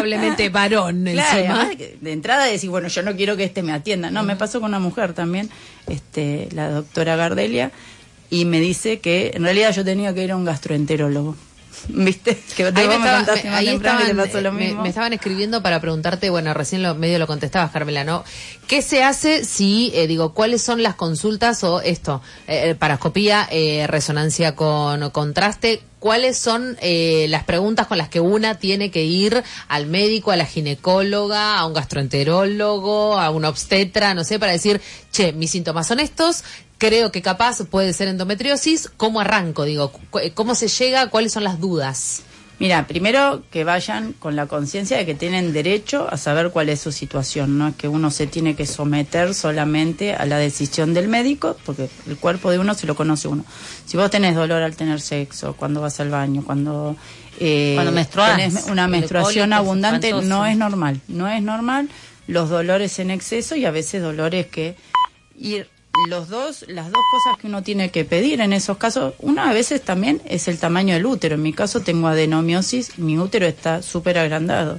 Lamentablemente varón Claro, encima. además de entrada decís, bueno, yo no quiero que me atienda. No, me pasó con una mujer también, la doctora Gardelia, y me dice que en realidad yo tenía que ir a un gastroenterólogo. ¿Viste? Que Ahí vos me contaste más temprano que te pasó lo mismo. me estaban escribiendo para preguntarte, bueno, recién medio lo contestabas, Carmela, ¿no? ¿Qué se hace si, cuáles son las consultas o paroscopía, resonancia con contraste? ¿Cuáles son las preguntas con las que una tiene que ir al médico, a la ginecóloga, a un gastroenterólogo, a un obstetra, no sé, para decir, che, mis síntomas son estos, creo que capaz puede ser endometriosis, ¿cómo arranco? ¿Cómo se llega? ¿Cuáles son las dudas? Mira, primero que vayan con la conciencia de que tienen derecho a saber cuál es su situación, no es que uno se tiene que someter solamente a la decisión del médico, porque el cuerpo de uno se lo conoce uno. Si vos tenés dolor al tener sexo, cuando vas al baño, cuando menstruás, tenés una menstruación cólico, abundante, espantoso. no es normal los dolores en exceso y a veces dolores que las dos cosas que uno tiene que pedir en esos casos, una a veces también es el tamaño del útero. En mi caso tengo adenomiosis, mi útero está súper agrandado.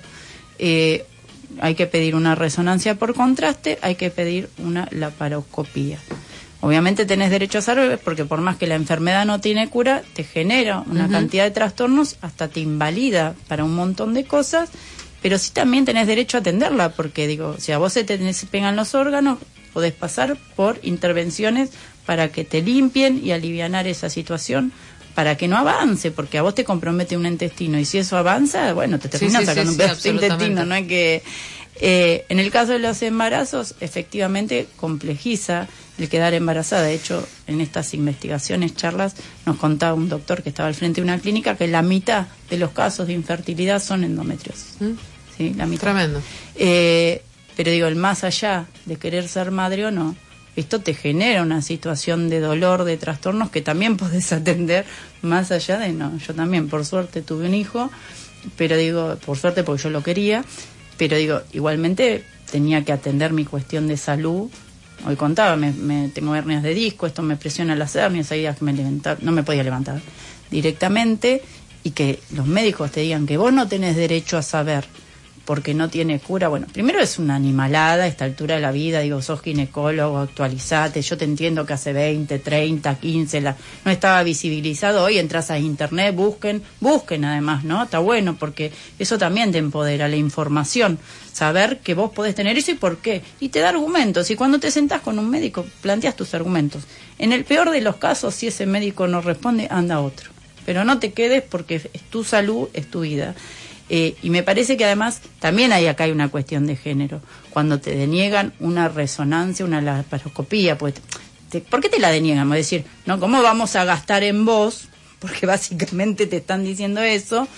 Hay que pedir una resonancia por contraste, hay que pedir una laparoscopía. Obviamente tenés derecho a saber, porque por más que la enfermedad no tiene cura, te genera una cantidad de trastornos, hasta te invalida para un montón de cosas, pero sí también tenés derecho a atenderla, porque si a vos se te pegan los órganos, podés pasar por intervenciones para que te limpien y alivianar esa situación, para que no avance, porque a vos te compromete un intestino, y si eso avanza, bueno, te terminas sacando un pedazo de intestino, no hay que... en el caso de los embarazos, efectivamente complejiza el quedar embarazada. De hecho, en estas investigaciones, charlas, nos contaba un doctor que estaba al frente de una clínica que la mitad de los casos de infertilidad son endometriosis. ¿Sí? La mitad. Tremendo. Pero el más allá de querer ser madre o no, esto te genera una situación de dolor, de trastornos que también podés atender más allá de yo también, por suerte, tuve un hijo, pero por suerte porque yo lo quería, pero igualmente tenía que atender mi cuestión de salud. Hoy contaba, tengo hernias de disco, esto me presiona las hernias, hay días que no me podía levantar directamente, y que los médicos te digan que vos no tenés derecho a saber porque no tiene cura. Bueno, primero es una animalada a esta altura de la vida, sos ginecólogo, actualizate, yo te entiendo que hace 20, 30, 15, no estaba visibilizado, hoy entras a internet, busquen además, ¿no? Está bueno, porque eso también te empodera, la información, saber que vos podés tener eso y por qué, y te da argumentos, y cuando te sentás con un médico, planteas tus argumentos. En el peor de los casos, si ese médico no responde, anda a otro, pero no te quedes porque es tu salud, es tu vida. Y me parece que además también acá hay una cuestión de género. Cuando te deniegan una resonancia, una laparoscopía, pues, ¿por qué te la deniegan? Vamos a decir, ¿no? ¿Cómo vamos a gastar en vos? Porque básicamente te están diciendo eso.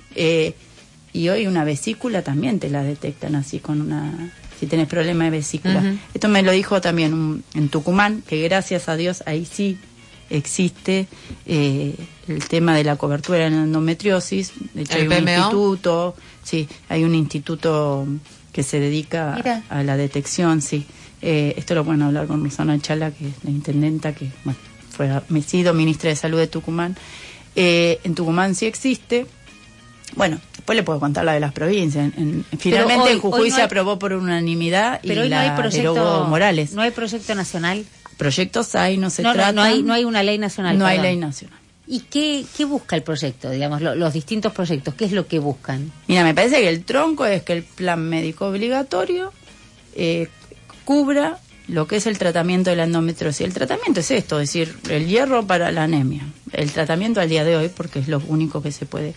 Y hoy una vesícula también te la detectan así si tenés problema de vesícula. Esto me lo dijo también en Tucumán, que gracias a Dios ahí sí existe el tema de la cobertura en endometriosis. De hecho, hay un instituto, hay un instituto que se dedica a la detección, esto lo pueden hablar con Rosana Chala, que es la intendenta, que me sido ministra de Salud de Tucumán. En Tucumán sí existe. Bueno, después le puedo contar la de las provincias. Finalmente en Jujuy se aprobó por unanimidad, pero y la derogó Morales. ¿No hay proyecto nacional? Proyectos hay, no se trata. No hay una ley nacional. No hay ley nacional. ¿Y qué busca el proyecto, los distintos proyectos? ¿Qué es lo que buscan? Mira, me parece que el tronco es que el plan médico obligatorio cubra lo que es el tratamiento de la endometriosis. El tratamiento es esto, es decir, el hierro para la anemia. El tratamiento al día de hoy, porque es lo único que se puede.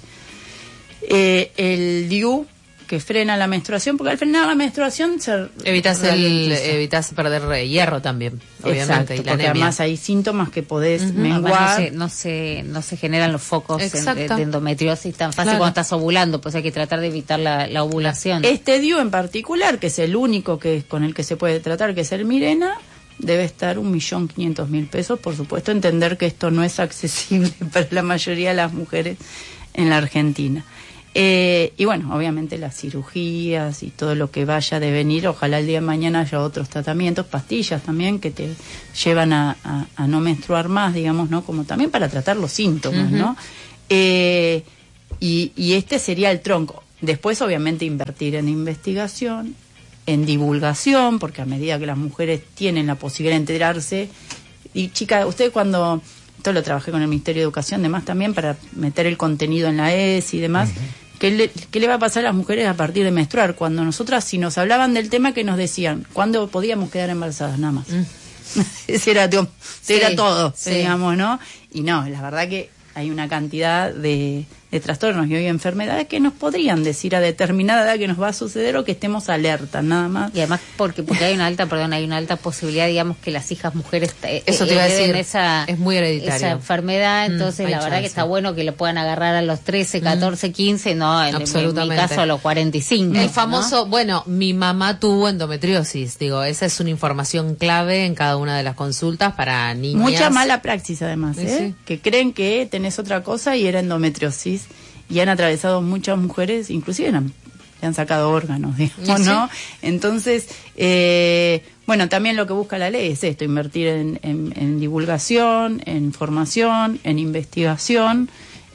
El DIU, que frena la menstruación, porque al frenar la menstruación evitas perder hierro también, obviamente. Exacto, y la porque anemia. además hay síntomas que podés menguar. No se generan los focos de endometriosis tan fácil, claro, cuando estás ovulando, pues hay que tratar de evitar la ovulación. Este DIU en particular, que es el único con el que se puede tratar, que es el Mirena, debe estar 1.500.000 pesos. Por supuesto, entender que esto no es accesible para la mayoría de las mujeres en la Argentina. Y bueno, obviamente las cirugías y todo lo que vaya a devenir, ojalá el día de mañana haya otros tratamientos, pastillas también que te llevan a no menstruar más, digamos, ¿no? Como también para tratar los síntomas, ¿no? Y este sería el tronco. Después, obviamente, invertir en investigación, en divulgación, porque a medida que las mujeres tienen la posibilidad de enterarse, y chica, usted cuando, esto lo trabajé con el Ministerio de Educación, además también para meter el contenido en la ES y demás, ¿qué le va a pasar a las mujeres a partir de menstruar? Cuando nosotras, si nos hablaban del tema, que nos decían, ¿cuándo podíamos quedar embarazadas? Nada más. Ese era todo, digamos, ¿no? Y no, la verdad que hay una cantidad de trastornos y hoy enfermedades que nos podrían decir a determinada edad que nos va a suceder o que estemos alertas, nada más. Y además porque hay una alta posibilidad, digamos, que las hijas mujeres eso te iba a decir, esa, es muy hereditario. Esa enfermedad, entonces la verdad que está bueno que lo puedan agarrar a los 13, 14, 15, no, en mi caso a los 45. El famoso, ¿no? Bueno, mi mamá tuvo endometriosis, digo, esa es una información clave en cada una de las consultas para niñas. Mucha mala praxis además, sí. Que creen que tenés otra cosa y era endometriosis. Y han atravesado muchas mujeres, inclusive le han sacado órganos, digamos, ¿no? Entonces, bueno, también lo que busca la ley es esto, invertir en divulgación, en formación, en investigación.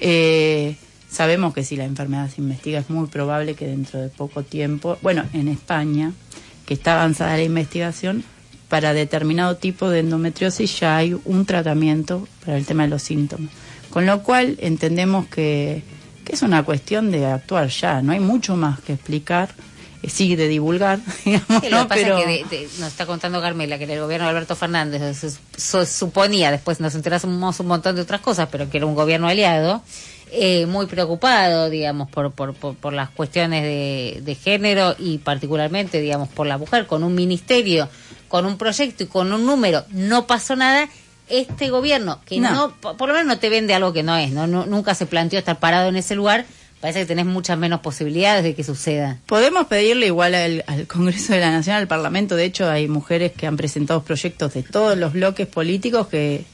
Sabemos que si la enfermedad se investiga es muy probable que dentro de poco tiempo, bueno, en España, que está avanzada la investigación, para determinado tipo de endometriosis ya hay un tratamiento para el tema de los síntomas. Con lo cual entendemos que es una cuestión de actuar ya, no hay mucho más que explicar, sí, de divulgar, digamos, sí, ¿no? Lo que pasa pero es que nos está contando Carmela que el gobierno de Alberto Fernández suponía, después nos enteramos un montón de otras cosas, pero que era un gobierno aliado, muy preocupado, digamos, por las cuestiones de género y particularmente, digamos, por la mujer, con un ministerio, con un proyecto y con un número. No pasó nada. Este gobierno, que no, por lo menos no te vende algo que no es, ¿no? Nunca se planteó estar parado en ese lugar, parece que tenés muchas menos posibilidades de que suceda. Podemos pedirle igual al Congreso de la Nación, al Parlamento, de hecho hay mujeres que han presentado proyectos de todos los bloques políticos que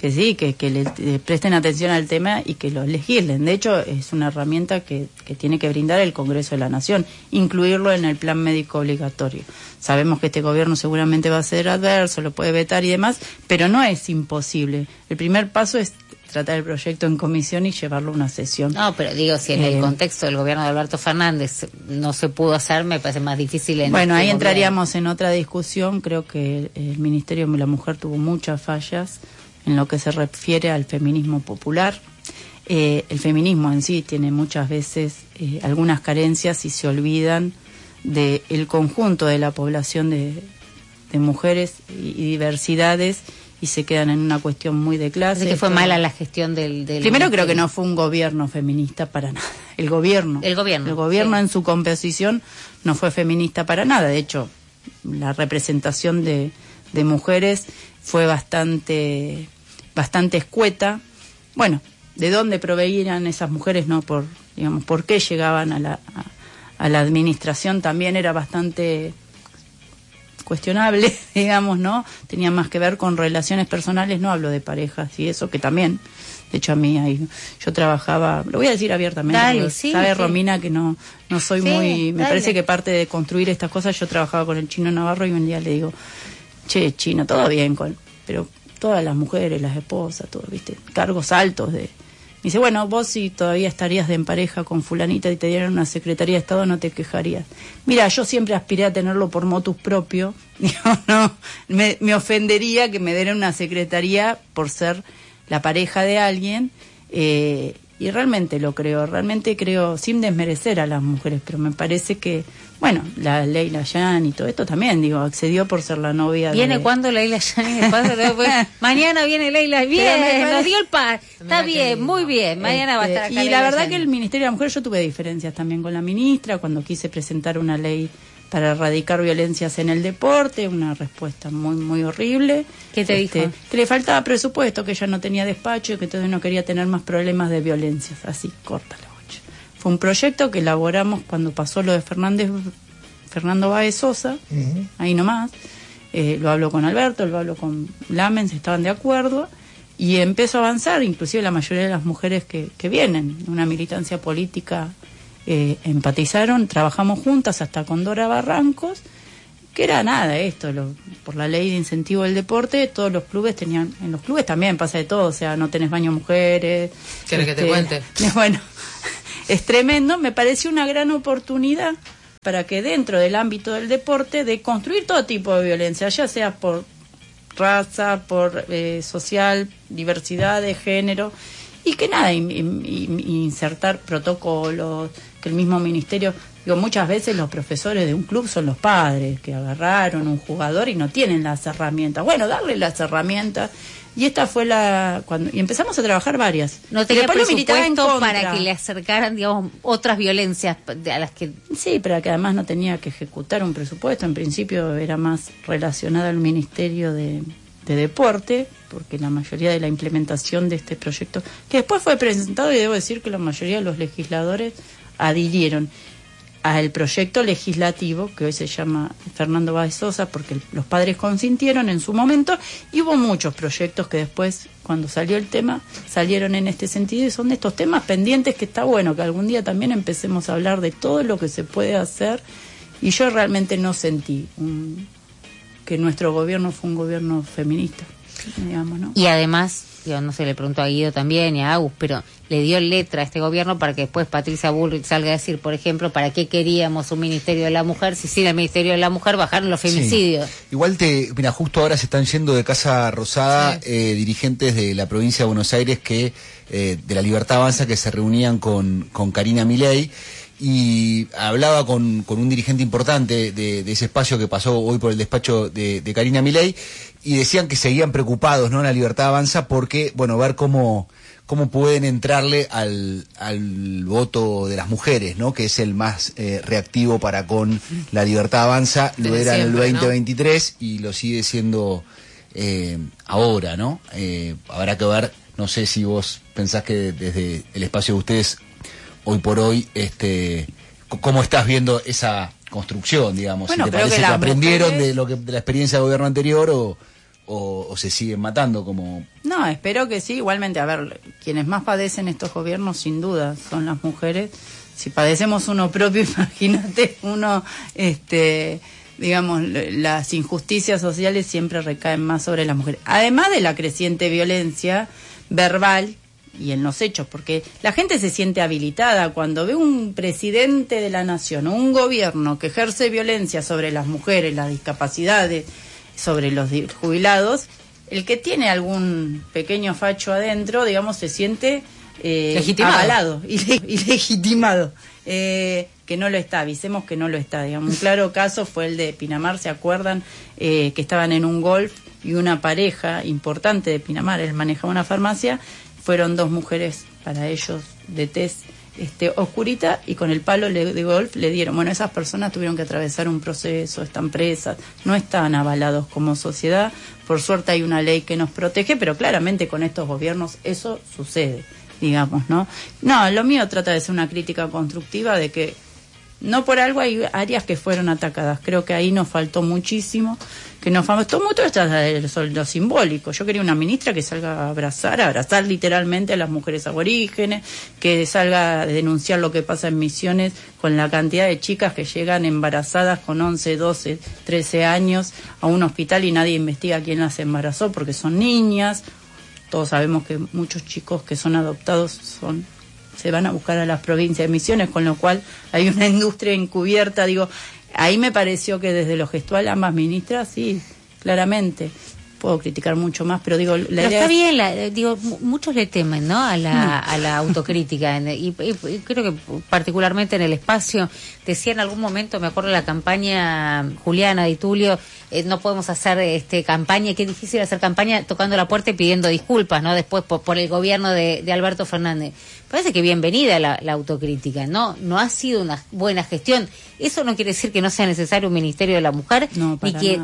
le presten atención al tema y que los legislen. De hecho, es una herramienta que tiene que brindar el Congreso de la Nación, incluirlo en el plan médico obligatorio. Sabemos que este gobierno seguramente va a ser adverso, lo puede vetar y demás, pero no es imposible. El primer paso es tratar el proyecto en comisión y llevarlo a una sesión. No, pero digo, si en el contexto del gobierno de Alberto Fernández no se pudo hacer, me parece más difícil. Bueno, ahí entraríamos en otra discusión. Creo que el Ministerio de la Mujer tuvo muchas fallas en lo que se refiere al feminismo popular. El feminismo en sí tiene muchas veces algunas carencias y se olvidan del conjunto de la población de mujeres y diversidades y se quedan en una cuestión muy de clase. Así que fue mala la gestión del Primero creo que no fue un gobierno feminista para nada. El gobierno sí. En su composición no fue feminista para nada. De hecho, la representación de mujeres fue bastante escueta. Bueno, ¿de dónde proveían esas mujeres? No, por qué llegaban a la administración también era bastante cuestionable, digamos, ¿no? Tenía más que ver con relaciones personales, no hablo de parejas y eso que también. De hecho, a mí yo trabajaba, lo voy a decir abiertamente, dale, sí, sabe sí. Romina que no soy muy, me parece que parte de construir estas cosas, yo trabajaba con el Chino Navarro y un día le digo, che, Chino, todo bien pero todas las mujeres, las esposas, todo, ¿viste? Cargos altos Me dice, bueno, vos si todavía estarías en pareja con fulanita y te dieran una secretaría de Estado, no te quejarías. Mira, yo siempre aspiré a tenerlo por motus propio. Digo, no, me ofendería que me dieran una secretaría por ser la pareja de alguien. Y realmente creo, sin desmerecer a las mujeres, pero me parece que, bueno, la Leila Yan y todo esto también, accedió por ser la novia ¿Viene cuándo Leila Yan? Mañana viene Leila, bien, nos dio el par. Está bien, muy bien, mañana va a estar acá. Y la verdad que el Ministerio de la Mujer, yo tuve diferencias también con la ministra, cuando quise presentar una ley para erradicar violencias en el deporte, una respuesta muy muy horrible. ¿Qué te dijo? Que le faltaba presupuesto, que ella no tenía despacho y que entonces no quería tener más problemas de violencias. Así, corta la bocha. Fue un proyecto que elaboramos cuando pasó lo de Fernando Báez Sosa, ahí nomás. Lo hablo con Alberto, lo hablo con Lamens, estaban de acuerdo y empezó a avanzar, inclusive la mayoría de las mujeres que vienen de una militancia política empatizaron, trabajamos juntas hasta con Dora Barrancos, que era nada esto, por la ley de incentivo del deporte, todos los clubes tenían, en los clubes también pasa de todo, o sea, no tenés baño mujeres. ¿Quieres que te cuente? Bueno, es tremendo. Me pareció una gran oportunidad para que dentro del ámbito del deporte, de construir todo tipo de violencia, ya sea por raza, por social, diversidad de género, y que nada, insertar protocolos, que el mismo ministerio, digo, muchas veces los profesores de un club son los padres que agarraron un jugador y no tienen las herramientas. Bueno, darle las herramientas. Y esta fue y empezamos a trabajar varias. No tenía presupuesto para que le acercaran, digamos, otras violencias a las que... Sí, pero que además no tenía que ejecutar un presupuesto. En principio era más relacionada al Ministerio de Deporte, porque la mayoría de la implementación de este proyecto, que después fue presentado, y debo decir que la mayoría de los legisladores adhirieron al proyecto legislativo, que hoy se llama Fernando Báez Sosa, porque los padres consintieron en su momento, y hubo muchos proyectos que después, cuando salió el tema, salieron en este sentido, y son de estos temas pendientes que está bueno que algún día también empecemos a hablar de todo lo que se puede hacer, y yo realmente no sentí que nuestro gobierno fue un gobierno feminista, digamos, ¿no? Y además, yo no sé, le pregunto a Guido también y a Agus, pero le dio letra a este gobierno para que después Patricia Bullrich salga a decir, por ejemplo, ¿para qué queríamos un Ministerio de la Mujer si sin el Ministerio de la Mujer bajaron los femicidios? Sí. Igual mira, justo ahora se están yendo de Casa Rosada dirigentes de la provincia de Buenos Aires de la Libertad Avanza, que se reunían con Karina Milei, y hablaba con un dirigente importante de ese espacio que pasó hoy por el despacho de Karina Milei, y decían que seguían preocupados, ¿no?, en la Libertad Avanza, porque, bueno, ver cómo pueden entrarle al voto de las mujeres, ¿no?, que es el más reactivo para con la Libertad Avanza. Lo era en el 2023, ¿no?, y lo sigue siendo ahora, ¿no? Habrá que ver, no sé si vos pensás que desde el espacio de ustedes, hoy por hoy, ¿cómo estás viendo esa construcción, digamos? Bueno, ¿te parece que aprendieron mujeres... de la experiencia del gobierno anterior o se siguen matando como...? No, espero que sí. Igualmente, a ver, quienes más padecen estos gobiernos, sin duda, son las mujeres. Si padecemos uno propio, imagínate, digamos, las injusticias sociales siempre recaen más sobre las mujeres. Además de la creciente violencia verbal y en los hechos, porque la gente se siente habilitada cuando ve un presidente de la nación o un gobierno que ejerce violencia sobre las mujeres, las discapacidades, sobre los jubilados. El que tiene algún pequeño facho adentro, digamos, se siente avalado y legitimado, que no lo está. Avisemos que no lo está, digamos. Un claro caso fue el de Pinamar. ¿Se acuerdan que estaban en un golf y una pareja importante de Pinamar, él manejaba una farmacia, fueron dos mujeres para ellos de tez oscurita, y con el palo de golf le dieron? Bueno, esas personas tuvieron que atravesar un proceso, están presas, no están avalados como sociedad. Por suerte hay una ley que nos protege, pero claramente con estos gobiernos eso sucede, digamos, ¿no? No, lo mío trata de ser una crítica constructiva de que no por algo hay áreas que fueron atacadas. Creo que ahí nos faltó muchísimo, que nos faltó mucho lo simbólico. Yo quería una ministra que salga a abrazar literalmente a las mujeres aborígenes, que salga a denunciar lo que pasa en Misiones con la cantidad de chicas que llegan embarazadas con 11, 12, 13 años a un hospital y nadie investiga quién las embarazó porque son niñas. Todos sabemos que muchos chicos que son adoptados se van a buscar a las provincias de Misiones, con lo cual hay una industria encubierta. Digo, ahí me pareció que desde lo gestual ambas ministras, sí, claramente. Puedo criticar mucho más, pero digo... Pero está bien, muchos le temen, ¿no?, a la autocrítica, y creo que particularmente en el espacio, decía en algún momento, me acuerdo de la campaña Juliana Di Tulio, no podemos hacer campaña, qué difícil hacer campaña tocando la puerta y pidiendo disculpas, ¿no?, después por el gobierno de Alberto Fernández. Parece que bienvenida la autocrítica, ¿no? No ha sido una buena gestión. Eso no quiere decir que no sea necesario un Ministerio de la Mujer, no, ni que...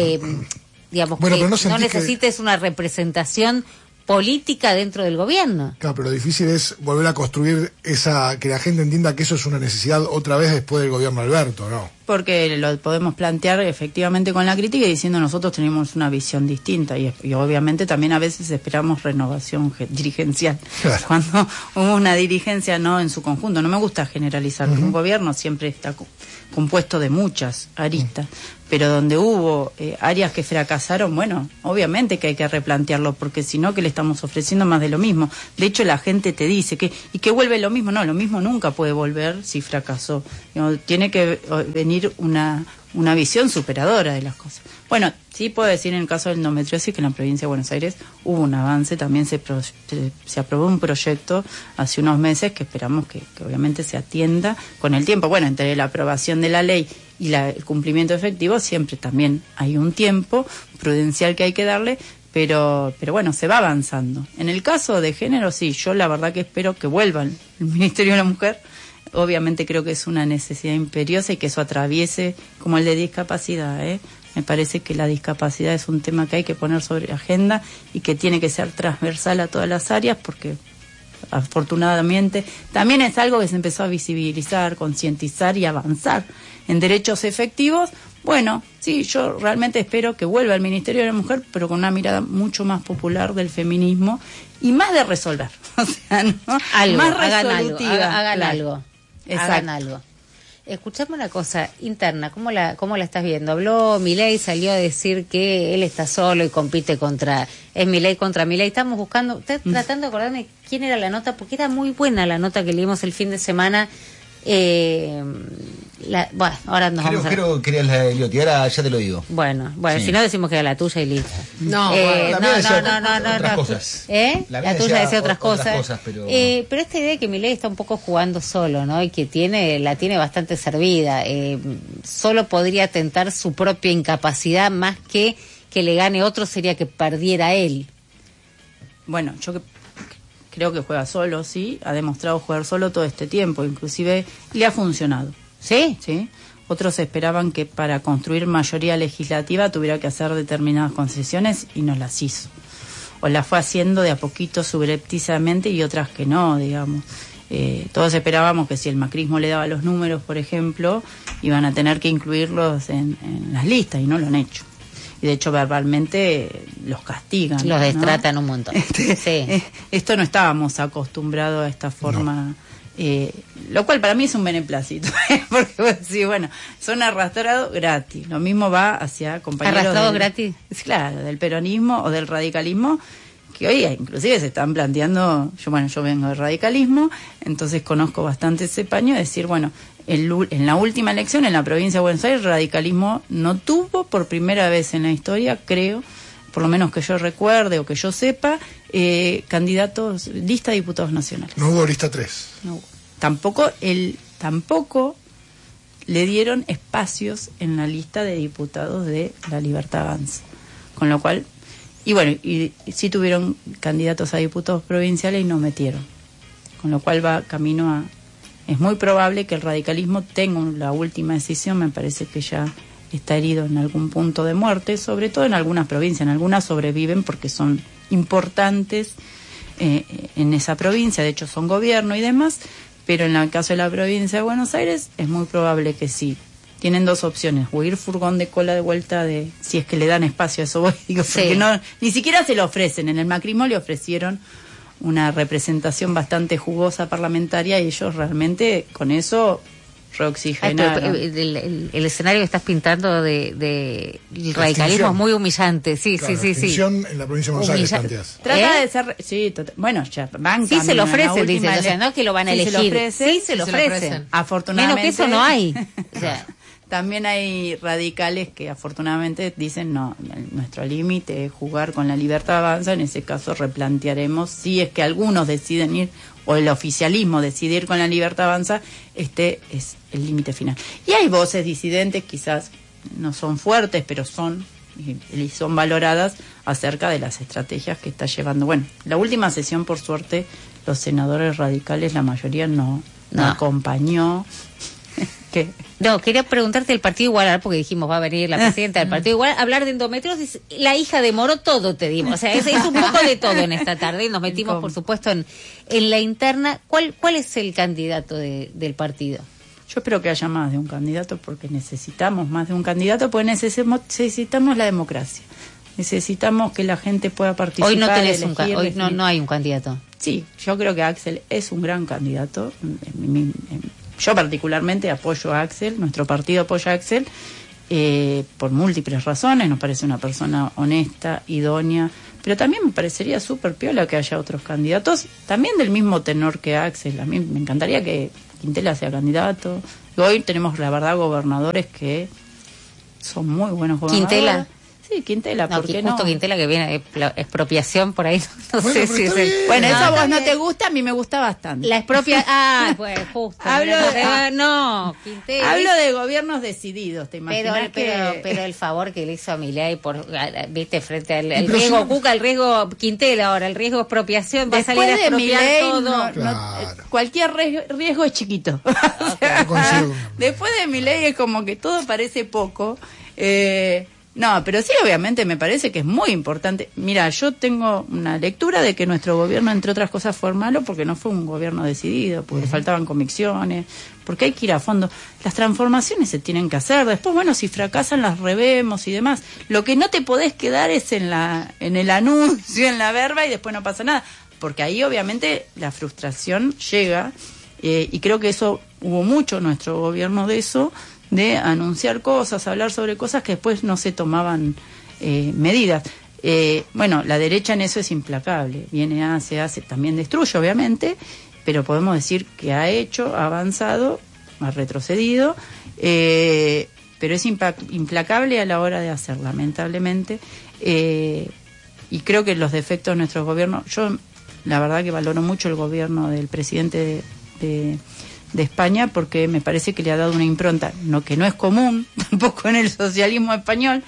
digamos, bueno, que no necesites una representación política dentro del gobierno. Claro, pero lo difícil es volver a construir que la gente entienda que eso es una necesidad otra vez después del gobierno de Alberto, ¿no? Porque lo podemos plantear efectivamente con la crítica y diciendo nosotros tenemos una visión distinta y obviamente también a veces esperamos renovación dirigencial. Claro. Cuando hubo una dirigencia no en su conjunto, no me gusta generalizar, un gobierno siempre está compuesto de muchas aristas, pero donde hubo áreas que fracasaron, bueno, obviamente que hay que replantearlo, porque si no, que le estamos ofreciendo más de lo mismo. De hecho, la gente te dice que vuelve lo mismo. No, lo mismo nunca puede volver si fracasó. Tiene que venir una visión superadora de las cosas. Bueno, sí puedo decir en el caso de la endometriosis que en la provincia de Buenos Aires hubo un avance, también se aprobó un proyecto hace unos meses que esperamos que obviamente se atienda con el tiempo. Bueno, entre la aprobación de la ley y el cumplimiento efectivo siempre también hay un tiempo prudencial que hay que darle, pero bueno, se va avanzando. En el caso de género, sí, yo la verdad que espero que vuelva el Ministerio de la Mujer. Obviamente creo que es una necesidad imperiosa y que eso atraviese como el de discapacidad, Me parece que la discapacidad es un tema que hay que poner sobre agenda y que tiene que ser transversal a todas las áreas, porque afortunadamente también es algo que se empezó a visibilizar, concientizar y avanzar en derechos efectivos. Bueno, sí, yo realmente espero que vuelva el Ministerio de la Mujer, pero con una mirada mucho más popular del feminismo y más de resolver. O sea, ¿no? Algo, más hagan resolutiva. hagan Claro. algo. Exacto. Hagan algo. Escuchame una cosa interna, ¿cómo la estás viendo? Habló Milei, salió a decir que él está solo y compite es Milei contra Milei. Estamos buscando, tratando de acordarme quién era la nota, porque era muy buena la nota que leímos el fin de semana. Bueno, ahora nos vamos a... Creo que era la de Eliotti, ahora ya te lo digo. Bueno, Sí. si no decimos que era la tuya y listo. No, la mía decía no. otras cosas. La mía tuya decía otras cosas. pero Esta idea de que Milei está un poco jugando solo, ¿no? Y que la tiene bastante servida. Solo podría tentar su propia incapacidad, más que le gane otro sería que perdiera él. Bueno, yo creo que juega solo, sí, ha demostrado jugar solo todo este tiempo, inclusive le ha funcionado. ¿Sí? ¿Sí? Otros esperaban que para construir mayoría legislativa tuviera que hacer determinadas concesiones y no las hizo. O las fue haciendo de a poquito subrepticiamente y otras que no, digamos. Todos esperábamos que si el macrismo le daba los números, por ejemplo, iban a tener que incluirlos en las listas y no lo han hecho. Y de hecho verbalmente los castigan. Los ¿no? destratan un montón. Sí. Esto no estábamos acostumbrados a esta forma... No. Lo cual para mí es un beneplácito, porque sí, bueno, son arrastrados gratis. Lo mismo va hacia compañeros ¿Arrastrados gratis? Claro, del peronismo o del radicalismo, que hoy inclusive se están planteando. Yo vengo del radicalismo, entonces conozco bastante ese paño, decir, bueno, en la última elección en la provincia de Buenos Aires el radicalismo no tuvo por primera vez en la historia, creo, por lo menos que yo recuerde o que yo sepa, candidatos, lista de diputados nacionales. No hubo lista 3. No hubo. Tampoco le dieron espacios en la lista de diputados de La Libertad Avanza. Con lo cual, y sí tuvieron candidatos a diputados provinciales y no metieron. Con lo cual va camino a... Es muy probable que el radicalismo tenga la última decisión, me parece que ya está herido en algún punto de muerte, sobre todo en algunas provincias. En algunas sobreviven porque son importantes en esa provincia, de hecho son gobierno y demás, pero en el caso de la provincia de Buenos Aires es muy probable que sí. Tienen dos opciones, o ir furgón de cola de vuelta, si es que le dan espacio a eso, porque sí. Ni siquiera se lo ofrecen. En el macrismo le ofrecieron una representación bastante jugosa parlamentaria y ellos realmente con eso reoxigenaron. El escenario que estás pintando de el radicalismo es muy humillante. Sí. En la provincia de Buenos Aires planteas. Trata de ser... Sí, bueno, ya van. Sí se lo ofrecen, dicen. O sea, no es que lo van a elegir. Sí se lo ofrecen. Afortunadamente. Menos que eso no hay. O sea... También hay radicales que afortunadamente dicen no, nuestro límite es jugar con La Libertad Avanza. En ese caso replantearemos si es que algunos deciden ir, o el oficialismo decide ir con La Libertad Avanza, este es el límite final. Y hay voces disidentes, quizás no son fuertes, pero son valoradas acerca de las estrategias que está llevando. Bueno, la última sesión, por suerte, los senadores radicales, la mayoría no acompañó. ¿Qué? No, quería preguntarte el Partido Igualdad, porque dijimos va a venir la presidenta del Partido Igualdad, hablar de endometriosis, la hija de Moro, todo te dimos. O sea, es un poco de todo en esta tarde y nos metimos, por supuesto, en la interna. ¿Cuál es el candidato del partido? Yo espero que haya más de un candidato, porque necesitamos más de un candidato, porque necesitamos la democracia. Necesitamos que la gente pueda participar. Hoy no tenés hoy no hay un candidato. Sí, yo creo que Axel es un gran candidato. Yo particularmente apoyo a Axel, nuestro partido apoya a Axel, por múltiples razones. Nos parece una persona honesta, idónea, pero también me parecería súper piola que haya otros candidatos, también del mismo tenor que Axel. A mí me encantaría que Quintela sea candidato. Y hoy tenemos, la verdad, gobernadores que son muy buenos gobernadores. ¿Quintela? Sí, Quintela, No, ¿por qué no? justo Quintela que viene, expropiación por ahí, no Bueno, sé pero si es está el... bien. Bueno, eso a vos no también. te gusta, a mí me gusta bastante. La expropia... Ah, pues justo. Hablo de- No, Quintela. Hablo de gobiernos decididos, ¿te imaginas Pero el favor que le hizo a Milei viste, frente al el Pero riesgo sí. Cuca, el riesgo Quintela ahora, el riesgo expropiación, va a Después salir a de expropiar Milei, todo. Claro. cualquier riesgo es chiquito. O sea, Coincido. después de Milei es como que todo parece poco. No, pero sí, obviamente me parece que es muy importante. Mira, yo tengo una lectura de que nuestro gobierno, entre otras cosas, fue malo porque no fue un gobierno decidido, porque faltaban convicciones, porque hay que ir a fondo. Las transformaciones se tienen que hacer. Después, bueno, si fracasan las revemos y demás. Lo que no te podés quedar es en el anuncio, en la verba, y después no pasa nada. Porque ahí, obviamente, la frustración llega, y creo que eso hubo mucho en nuestro gobierno de eso, de anunciar cosas, hablar sobre cosas que después no se tomaban medidas. Bueno, la derecha en eso es implacable. Viene, hace, también destruye, obviamente, pero podemos decir que ha hecho, ha avanzado, ha retrocedido, pero es implacable a la hora de hacer, lamentablemente. Y creo que los defectos de nuestro gobierno, yo la verdad que valoro mucho el gobierno del presidente de España, porque me parece que le ha dado una impronta que no es común tampoco en el socialismo español,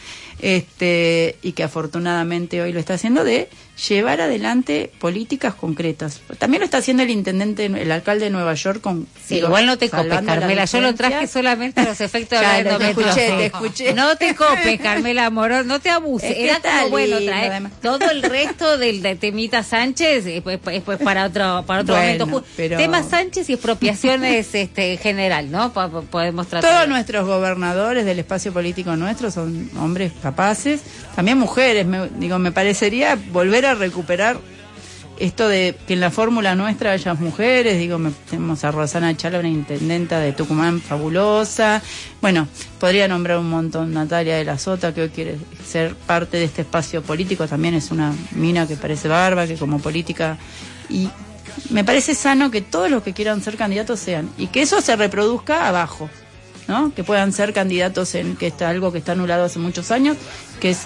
y que afortunadamente hoy lo está haciendo, de llevar adelante políticas concretas. También lo está haciendo el alcalde de Nueva York con... Sí, igual no te copes, salvando las Carmela, yo lo traje licencias. solamente a los efectos de Claro, la te escuché. No te copes, Carmela Morón, no te abuses. Es que Era está como, bueno, lindo, traer además. todo el resto de Temita Sánchez, pues para otro Bueno, momento. pero- Tema Sánchez y expropiaciones general, ¿no? Podemos tratar. Todos nuestros gobernadores del espacio político nuestro son hombres capaces, también mujeres. Me parecería volver a recuperar esto de que en la fórmula nuestra haya mujeres. Tenemos a Rosana Chala, una intendenta de Tucumán fabulosa. Bueno, podría nombrar un montón. Natalia de la Sota, que hoy quiere ser parte de este espacio político, también es una mina que parece bárbara, que como política... Y me parece sano que todos los que quieran ser candidatos sean, y que eso se reproduzca abajo, ¿no? Que puedan ser candidatos que está algo que está anulado hace muchos años, que es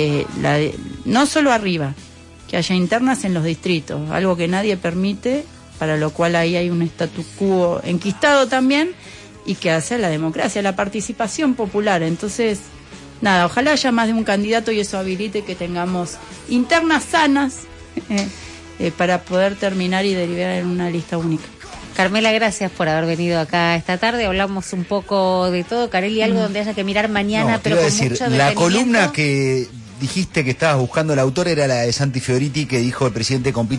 no solo arriba, que haya internas en los distritos, algo que nadie permite, para lo cual ahí hay un statu quo enquistado también, y que hace la democracia, la participación popular. Entonces, nada, ojalá haya más de un candidato y eso habilite que tengamos internas sanas, para poder terminar y derivar en una lista única. Carmela, gracias por haber venido acá esta tarde. Hablamos un poco de todo. Carelli, algo donde haya que mirar mañana, No, te pero iba a con decir, mucho la detenimiento. columna que dijiste que estabas buscando el autor era la de Santi Fioriti, que dijo el presidente compite